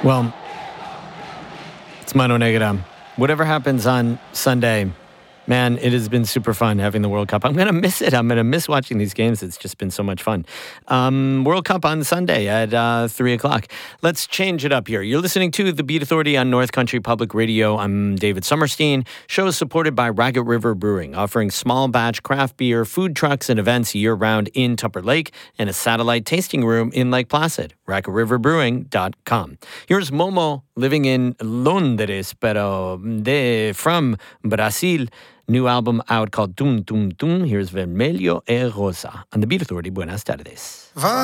Well, it's Mano Negra. Whatever happens on Sunday, man, it has been super fun having the World Cup. I'm going to miss it. I'm going to miss watching these games. It's just been so much fun. World Cup on Sunday at 3 o'clock. Let's change it up here. You're listening to The Beat Authority on North Country Public Radio. I'm David Summerstein. Show is supported by Ragged River Brewing, offering small batch craft beer, food trucks, and events year-round in Tupper Lake and a satellite tasting room in Lake Placid. RaggedRiverBrewing.com. Here's Momo living in Londres, pero from Brazil. New album out called Tum Tum Tum. Here's Vermelho e Rosa on The Beat Authority. Buenas tardes.